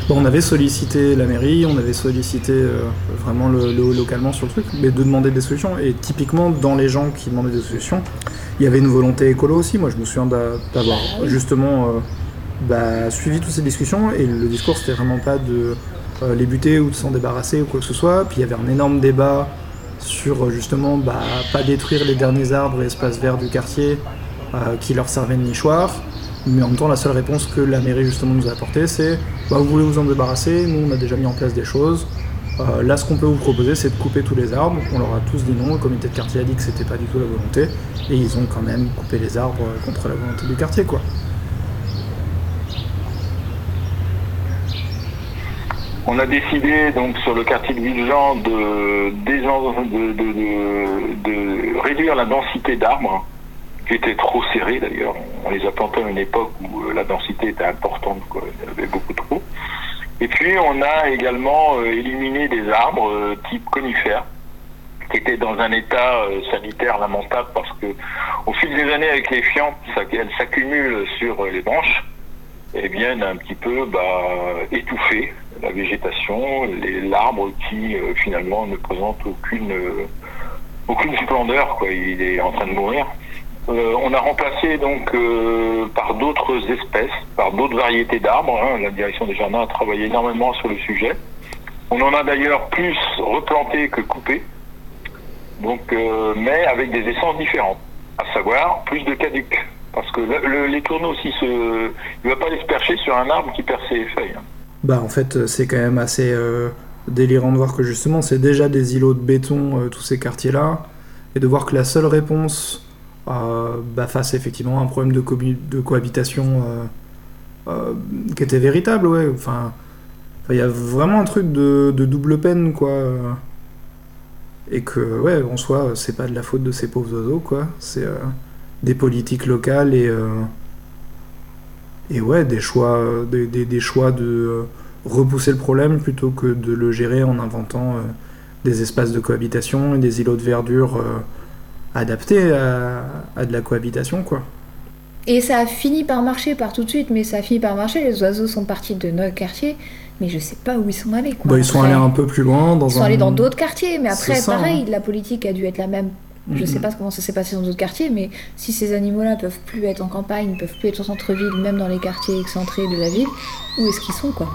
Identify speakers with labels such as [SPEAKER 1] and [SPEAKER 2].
[SPEAKER 1] Bon, on avait sollicité la mairie, on avait sollicité vraiment localement sur le truc, mais de demander des solutions. Et typiquement, dans les gens qui demandaient des solutions, il y avait une volonté écolo aussi. Moi, je me souviens d'avoir justement suivi toutes ces discussions, et le discours, c'était vraiment pas de les buter ou de s'en débarrasser ou quoi que ce soit. Puis il y avait un énorme débat sur justement pas détruire les derniers arbres et espaces verts du quartier qui leur servaient de nichoir. Mais en même temps, la seule réponse que la mairie justement nous a apportée, c'est vous voulez vous en débarrasser, nous on a déjà mis en place des choses. Là, ce qu'on peut vous proposer, c'est de couper tous les arbres. On leur a tous dit non, le comité de quartier a dit que c'était pas du tout la volonté, et ils ont quand même coupé les arbres contre la volonté du quartier, quoi.
[SPEAKER 2] On a décidé donc sur le quartier de Villejean de réduire la densité d'arbres, qui était trop serrée d'ailleurs. On les a plantés à une époque où la densité était importante, quoi. Il y en avait beaucoup trop. Et puis on a également éliminé des arbres type conifères, qui étaient dans un état sanitaire lamentable parce que au fil des années avec les fientes, elles s'accumulent sur les branches et viennent un petit peu étouffer la végétation, l'arbre qui finalement ne présente aucune splendeur, quoi. Il est en train de mourir. On a remplacé donc par d'autres espèces, par d'autres variétés d'arbres. La direction des jardins a travaillé énormément sur le sujet. On en a d'ailleurs plus replanté que coupé, donc, mais avec des essences différentes, à savoir plus de caducs. Parce que les tourneaux, il ne va pas les se percher sur un arbre qui perd ses feuilles.
[SPEAKER 1] En fait, c'est quand même assez délirant de voir que justement, c'est déjà des îlots de béton, tous ces quartiers-là, et de voir que la seule réponse face effectivement à un problème de cohabitation qui était véritable, ouais. Enfin, il y a vraiment un truc de double peine, quoi. Et que, ouais, en soi, c'est pas de la faute de ces pauvres oiseaux, quoi. C'est des politiques locales et ouais, des choix de repousser le problème plutôt que de le gérer en inventant des espaces de cohabitation et des îlots de verdure adaptés à de la cohabitation, quoi.
[SPEAKER 3] Et ça a fini par marcher, pas tout de suite, mais ça a fini par marcher. Les oiseaux sont partis de notre quartier, mais je sais pas où ils sont allés, quoi.
[SPEAKER 1] Ils sont allés un peu plus loin.
[SPEAKER 3] Ils sont allés dans d'autres quartiers, mais après,
[SPEAKER 1] ça,
[SPEAKER 3] pareil, la politique a dû être la même. Je sais pas comment ça s'est passé dans d'autres quartiers, mais si ces animaux-là peuvent plus être en campagne, peuvent plus être au centre-ville, même dans les quartiers excentrés de la ville, où est-ce qu'ils sont, quoi ?